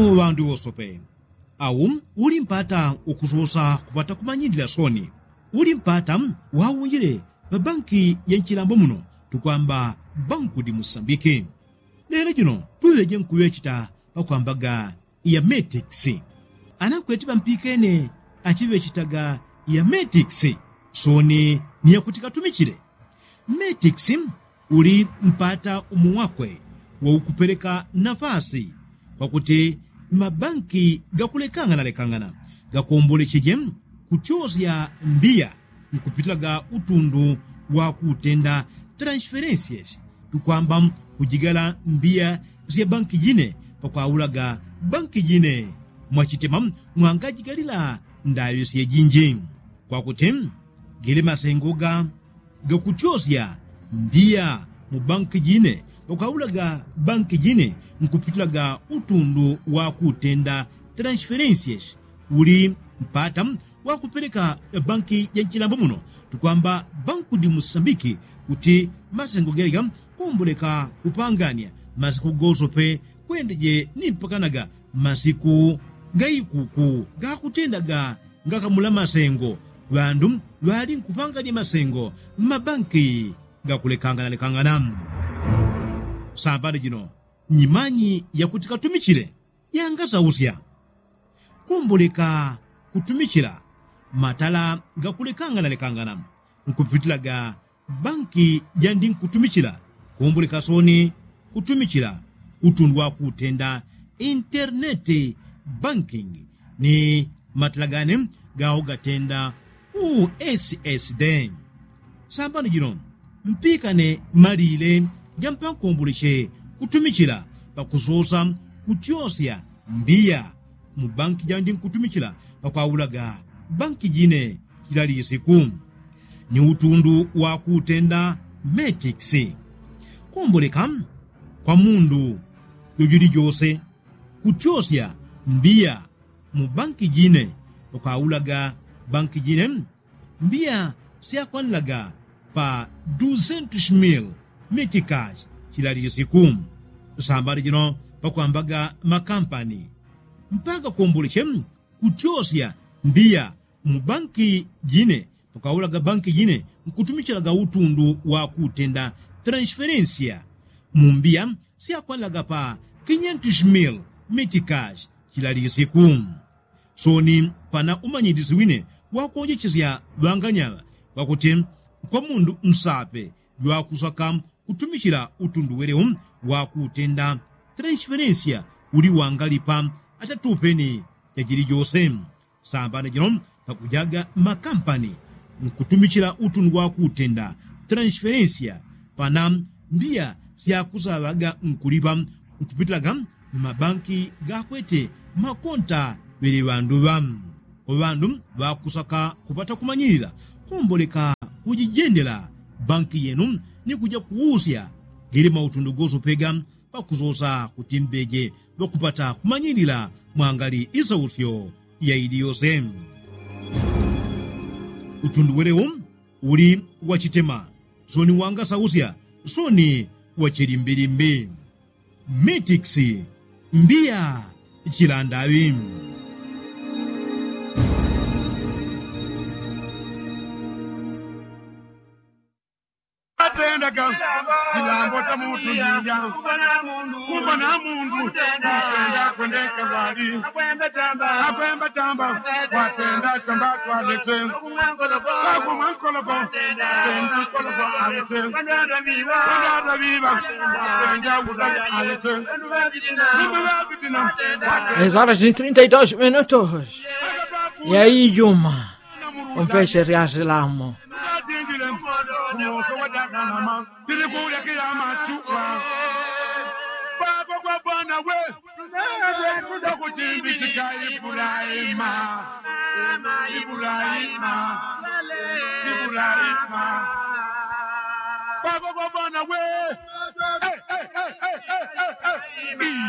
wandu wosope au ulimpata ukusosa kupata kumanyidila soni ulimpata wawunjile banki ya nchilambo muno tukwamba Banco de Moçambique. Lero jino tuweje nkuwechita bakwambaga ya Metix anakwetiba mpikene achiwechitaga ya Metix soni ni yakutika tumikile. Metix uli mpata umuwakwe wa ukupeleka nafasi kwa kuti mabanki gakulekangana gakombole chijem kutyozya mbia nkupitilaga utundu wa kutenda transferences tukwamba kujigala mbia zya banki jine pakwaulaga banki jine mwachitema mwangajigalila ndayo siya jinji kwa kutem gile masengoga gakutyozya mbia mu banki jine pakwaulaga banki jine nkupitilaga utundu wa kutenda transferences uli mpata wa kupeleka banki ya nchilambo muno tukwamba Banco de Moçambique kuti masengo geriga kumbuleka kupangania masiku gosope kwendeje nimpakanaga masiku gaikuku gakutendaga ngakamula masengo wandu wali nkupangania masengo mabanki gakulekangana sambali jino nyimanyi ya kutika tumikile yanga usya kumbuleka kutumikila matala gakulekangana nkupitilaga banki jandi nkutumikila kumbuleka soni kutumikila utundu wa kutenda internet banking ni matalagane gao gatenda USSD sambani jino mpikane malile jampa kumbulishe kutumikila pakusosa kutyosya mbia mu banki jandi nkutumikila pakwaulaga banki jine hilali isiku ni utundu wa kutenda Metix kumbuleka kwa mundu yojuli jose kutyosya mbia mu banki jine pakwaulaga banki jine mbia siyakwanilaga pa 200,000 meticage hilali isiku sambali jino pakwambaga makampani mpaka kumbulishe kutyosya mbia mu banki jine pakwaulaga banki jine nkutumikilaga utundu wa kutenda transferencia mu mbia siyakwanilaga pa 500,000 meticage hilali isiku soni pana umanyidisi wine wakuonjechezya banganyala wakuti kwa mundu msape lwakusaka kutumikila utundu werewo wa kutenda transferencia uli wangalipa atatupeni yajili jose sambane jino pakujaga makampani nkutumikila utundu wa kutenda transferencia pana mbia siyakusabaga nkulipa nkupitilaga mabanki gakwete makonta wele wandu kwa wandu wakusaka kupata kumanyilila kumboleka kujijendela banki yenu ni kuja kuusya gili mautundu gozo pega pakuzosa kutimbeje wakupata kumanyilila mwangali isa usyo ya idiyose utundu werewo uli wachitema soni wanga sausya soni wachirimbirimbi Metix mbia chilandawi atendaga chilambo ta mutu ninja kumba na mundu tenda kwendeka bali akwemba tamba watenda tamba twalete akumankolobo tenda kolobo alete kanda viva tenda udali alete As horas e 32 minutos. E aí, Juma? Peixe reagelamo. Ibrahima